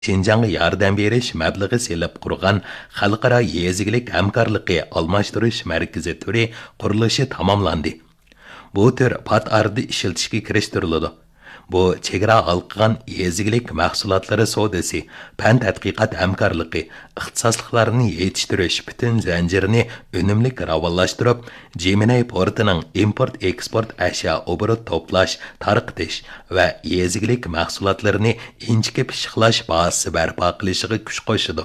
Şinjanğa yardım beriş məbləği selib qurğan xalqara yezigilik həmkarlıqı almashtırış mərkəzi türü quruluşu tamamlandı. Bu tür pat ardı işiltishga kirishtiriladi. Bu chegara alqıgan yezigilik mahsulotlari savdosi, fan tadqiqot hamkorligi, ixtisosliklarni yetishtirish bütün zanjirini unumli rivojlantirib, Gemini portining import-eksport ashyo oborot to'plash, tarqitish va yezigilik mahsulotlarini inchikib pishiqlash bazasi barpo qilishiga kuch qo'shadi.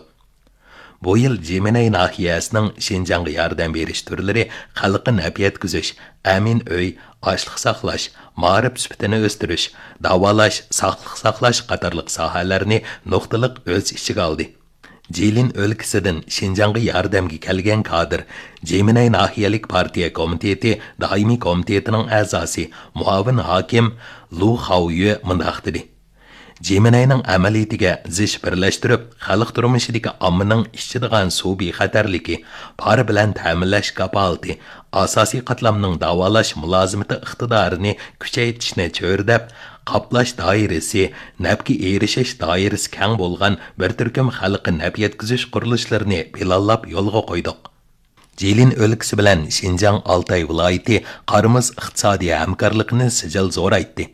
Bu yil Gemini nahiyasining Şinjanğa yardım berish turlari xalqqa naf yetkazish, amin uy, ochliq saqlash, ma'rif sifatini o'stirish, davolash, saqliq saqlash qatorliq sohalarni nuqtaliq o'z ichiga oldi. Jilin o'lkasidan Şinjanğa yordamga kelgan kadr Gemini nahiyalik partiya komiteti doimiy komitetining a'zosi muavin hokim Lu Haoyu mundaq dedi. Gemini'ning amaliyatiga zish birlashtirib, xalq turmushidagi ommaning ichadigan suv bexatarligi, par bilan ta'minlash kapolati, asosiy qatlamning davolash mulozimati iqtidorini kuchaytirishni cho'rdab, qoplash doirasi, nafga erishish doirasi keng bo'lgan bir turkum xalqqa naf yetkazish qurilishlarini planlab yo'lga qo'ydik. Jilin o'lkasi bilan Şinjan Altay viloyati qarimiz iqtisodiy hamkorlikni sijil zo'raytdi.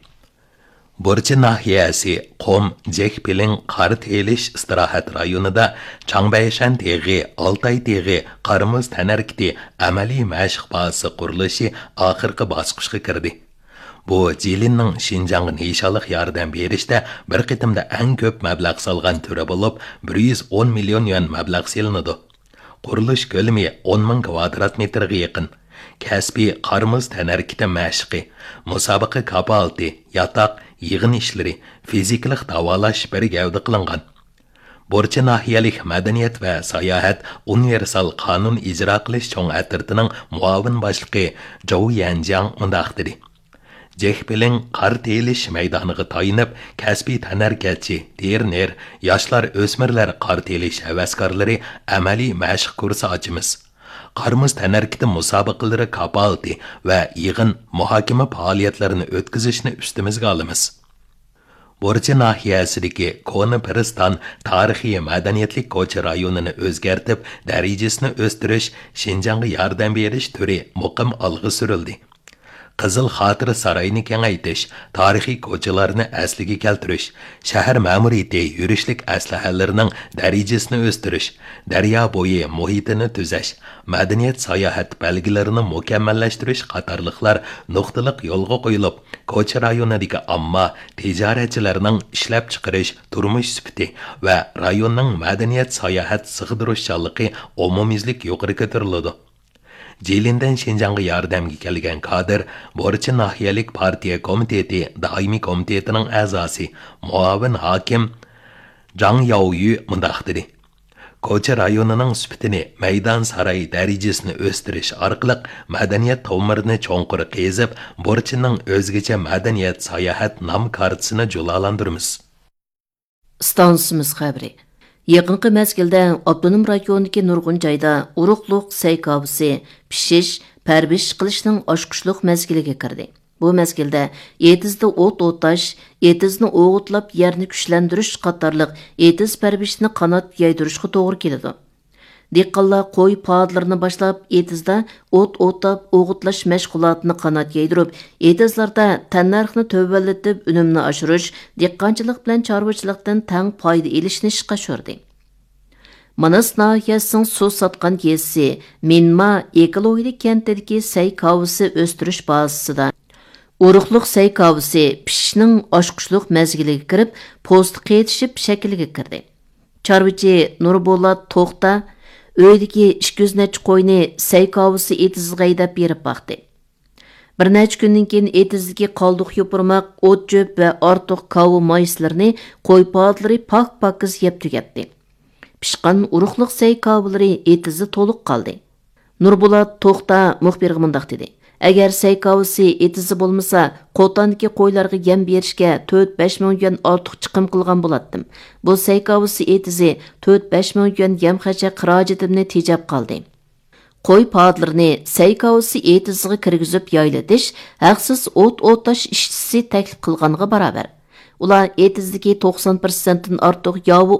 Borchi nahiyasi Qom Jekpiling qar telish istirohat rayonida Changbayshan teg'i, Altay teg'i qarimiz tanarkiti amaliy mashq bazasi qurilishi oxirgi bosqichga kirdi. Bu Jilinning Şinjanğa nishonliq yordam berishda bir qitimda eng ko'p mablag' solgan turi bo'lib, 110 million yuan mablag' selinadi. Qurilish ko'lami 10 ming kvadrat metrga yaqin. Kasbiy qarimiz tanarkiti mashqi, musobaqa kapolati, yotoq, yig'in ishlari, fiziklik davolash bir gavda qilingan. Borchi nahiyalik madaniyat va sayohat universal qonun ijro qilish cho'ng atirtining muavin boshlig'i Zhou Yanjiang mundaq dedi. Jekpiling qar telish maydoniga tayinib, kasbiy tanarkatchi, derner, yoshlar o'smirlar qar telish havaskorlari amaliy mashq kursi ochimiz. Qarimiz tanarkiti musobaqalari kapolati va yig'in muhokama faoliyatlarini o'tkazishni ustimizga olamiz. Borchi nahiyasidagi Kona Piriston tarixiy madaniyatli ko'cha rayonini o'zgartib, darajasini o'stirish, Şinjanğa yordam berish turi muqim olg'a surildi. Qizil xotira saroyini kengaytirish, tarixiy ko'chalarni asliga keltirish, shahar ma'muriyati yurishlik aslahalarining darajasini o'stirish, daryo bo'yi muhitini tuzash, madaniyat sayohat belgilarini mukammallashtirish qatorliqlar nuqtaliq yo'lga qo'yilib, ko'cha rayonidagi omma tijoratchilarning ishlab chiqarish turmush sifati va rayonning madaniyat sayohat sig'diruvchanligi umumiylik yuqori ko'tariladi. Jilindan Şinjanğa yordamga kelgan kadr Borchi nahiyalik partiya komiteti doimiy komitetining a'zosi muavin hokim Zhang Yaoyu mundaq dedi. Ko'cha rayonining sifatini maydon saroy darajasini o'stirish orqali madaniyat tomirini cho'nqur qezib, Borchining o'zgacha madaniyat sayohat nom kartasini julalandiramiz. Stansimiz xabari. Yaqinqi mezgilda Abdunum rayonidagi nurg'un joyda uruqliq saykavisi, pishish, parbish qilishning oshqushliq mezgiliga kirdi. Bu mezgilda etizda o't o'tash, etizni o'g'utlab yerni kuchlantirish qatorliq etiz parbishni qanot yaydirishga to'g'ri keladi. Dehqonlar qo'y podlarini boshlab etizda o't o'tab o'g'itlash mashg'ulotini qanot yaydirib, etizlarda tannarxni tövvallatib unumni oshirish, dehqonchilik bilan chorvachilikdan tang foyda olishni ishga tushirdi. Manas nahiyasining suv sotgan yesi Minma ekologiya kentidagi saykavisi o'stirish bazasida uruqliq saykavisi pishishning oshqushliq mezgiliga kirib, post qetishib shaklga kirdi. Chorvachi Nurbolat To'xta öydeki 200 necha qo'yni saykavisi etizga haydab berib baqdi. Bir necha kundan keyin etizdagi qoldiq yopurmoq, o't jo'p va ortiq kavu mayslarini qo'y podlari pak-pakiz yeb tugatdi. Pishqan uruqliq saykavlari etizi to'liq qoldi. Nurbolat To'xta muxbirga mundaq dedi. Agar saykavisi etizi bo'lmasa, qotandagi qo'ylarga yem berishga 4-5 ming yuan ortiq chiqim qilgan bo'latdim. Bu saykavisi etizi 4-5 ming yuan yem xarajat xarajatimni tejab qoldi. Qo'y podlarini saykavisi etiziga kirgizib yoylatish haqsiz o't o'tash ishchisi taklif qilganiga barobar. Ular etizdagi 90%dan ortiq yavu